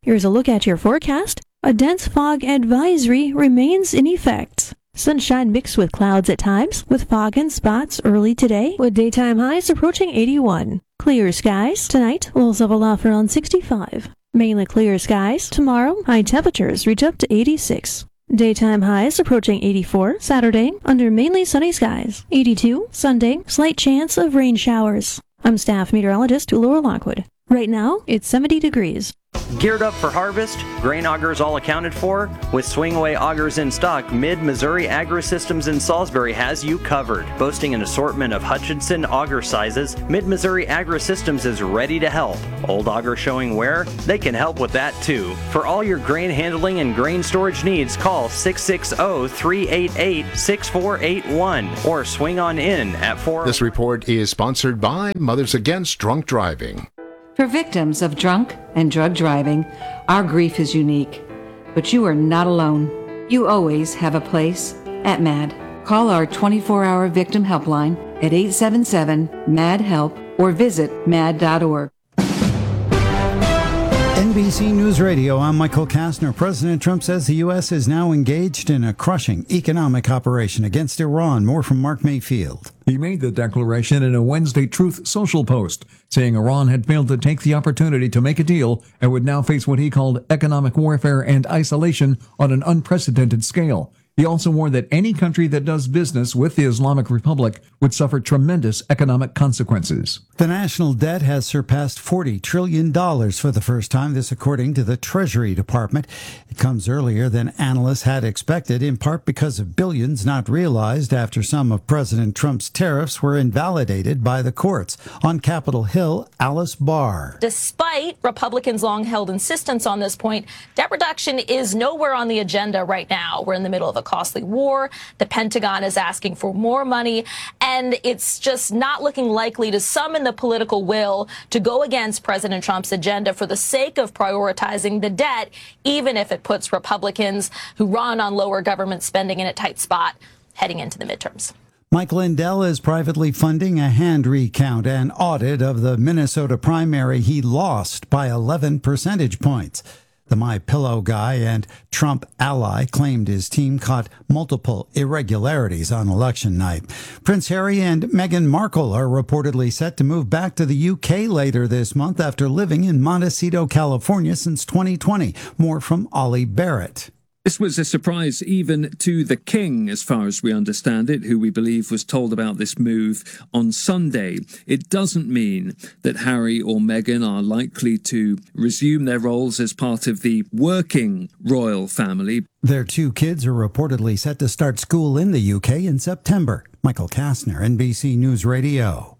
Here's a look at your forecast. A dense fog advisory remains in effect. Sunshine mixed with clouds at times, with fog in spots early today, with daytime highs approaching 81. Clear skies tonight, lows level off around 65. Mainly clear skies tomorrow, high temperatures reach up to 86. Daytime highs approaching 84. Saturday, under mainly sunny skies. 82. Sunday, slight chance of rain showers. I'm staff meteorologist Laura Lockwood. Right now, it's 70 degrees. Geared up for harvest, grain augers all accounted for? With Swingaway augers in stock, Mid-Missouri Agri-Systems in Salisbury has you covered. Boasting an assortment of Hutchinson auger sizes, Mid-Missouri Agri-Systems is ready to help. Old auger showing wear? They can help with that too. For all your grain handling and grain storage needs, call 660-388-6481 or swing on in at 4... This report is sponsored by Mothers Against Drunk Driving. For victims of drunk and drug driving, our grief is unique, but you are not alone. You always have a place at MAD. Call our 24-hour victim helpline at 877-MAD-HELP or visit mad.org. NBC News Radio, I'm Michael Kastner. President Trump says the U.S. is now engaged in a crushing economic operation against Iran. More from Mark Mayfield. He made the declaration in a Wednesday Truth Social post, saying Iran had failed to take the opportunity to make a deal and would now face what he called economic warfare and isolation on an unprecedented scale. He also warned that any country that does business with the Islamic Republic would suffer tremendous economic consequences. The national debt has surpassed $40 trillion for the first time, this according to the Treasury Department. It comes earlier than analysts had expected, in part because of billions not realized after some of President Trump's tariffs were invalidated by the courts. On Capitol Hill, Alice Barr. Despite Republicans' long-held insistence on this point, debt reduction is nowhere on the agenda right now. We're in the middle of a costly war. The Pentagon is asking for more money, and it's just not looking likely to summon the political will to go against President Trump's agenda for the sake of prioritizing the debt, even if it puts Republicans who run on lower government spending in a tight spot heading into the midterms. Mike Lindell is privately funding a hand recount and audit of the Minnesota primary he lost by 11 percentage points. The MyPillow guy and Trump ally claimed his team caught multiple irregularities on election night. Prince Harry and Meghan Markle are reportedly set to move back to the UK later this month after living in Montecito, California since 2020. More from Ollie Barrett. This was a surprise even to the King, as far as we understand it, who we believe was told about this move on Sunday. It doesn't mean that Harry or Meghan are likely to resume their roles as part of the working royal family. Their two kids are reportedly set to start school in the UK in September. Michael Kastner, NBC News Radio.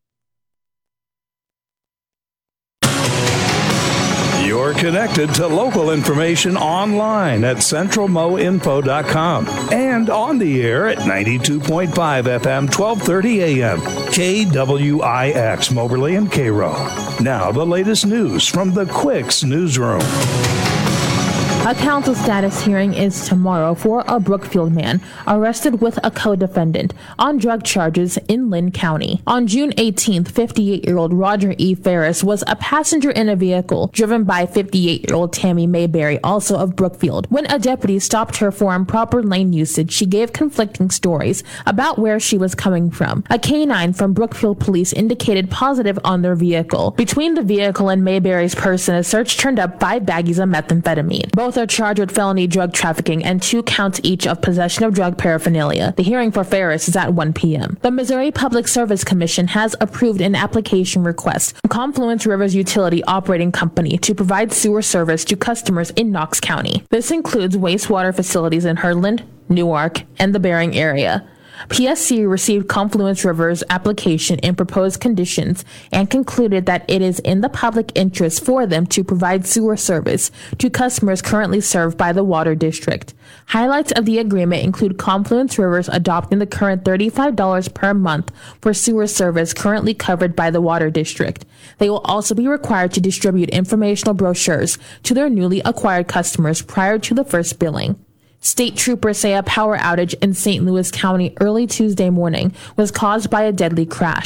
You're connected to local information online at centralmoinfo.com and on the air at 92.5 FM, 1230 AM, KWIX, Moberly and Cairo. Now the latest news from the Quicks Newsroom. A council status hearing is tomorrow for a Brookfield man arrested with a co-defendant on drug charges in Lynn County. On June 18th, 58-year-old Roger E. Ferris was a passenger in a vehicle driven by 58-year-old Tammy Mayberry, also of Brookfield. When a deputy stopped her for improper lane usage, she gave conflicting stories about where she was coming from. A canine from Brookfield police indicated positive on their vehicle. Between the vehicle and Mayberry's person, a search turned up 5 baggies of methamphetamine. Both are charged with felony drug trafficking and 2 counts each of possession of drug paraphernalia. The hearing for Ferris is at 1 p.m. The Missouri Public Service Commission has approved an application request from Confluence Rivers Utility Operating Company to provide sewer service to customers in Knox County. This includes wastewater facilities in Hurdland, Newark, and the Bering area. PSC received Confluence River's application and proposed conditions and concluded that it is in the public interest for them to provide sewer service to customers currently served by the water district. Highlights of the agreement include Confluence Rivers adopting the current $35 per month for sewer service currently covered by the water district. They will also be required to distribute informational brochures to their newly acquired customers prior to the first billing. State troopers say a power outage in St. Louis County early Tuesday morning was caused by a deadly crash.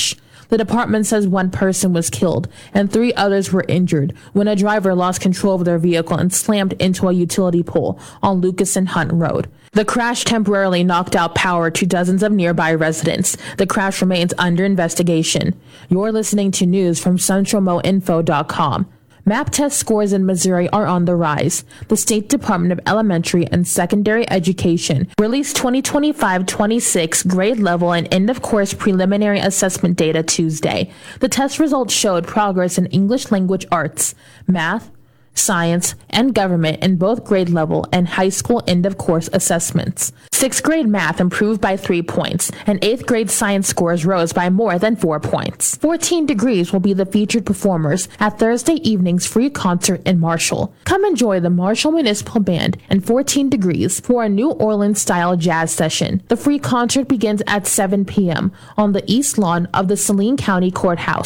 The department says one person was killed and 3 others were injured when a driver lost control of their vehicle and slammed into a utility pole on Lucas and Hunt Road. The crash temporarily knocked out power to dozens of nearby residents. The crash remains under investigation. You're listening to news from CentralMoInfo.com. MAP test scores in Missouri are on the rise. The State Department of Elementary and Secondary Education released 2025-26 grade level and end-of-course preliminary assessment data Tuesday. The test results showed progress in English language arts, math, science, and government in both grade level and high school end-of-course assessments. 6th grade math improved by 3 points, and 8th grade science scores rose by more than 4 points. 14 Degrees will be the featured performers at Thursday evening's free concert in Marshall. Come enjoy the Marshall Municipal Band and 14 Degrees for a New Orleans-style jazz session. The free concert begins at 7 p.m. on the east lawn of the Saline County Courthouse.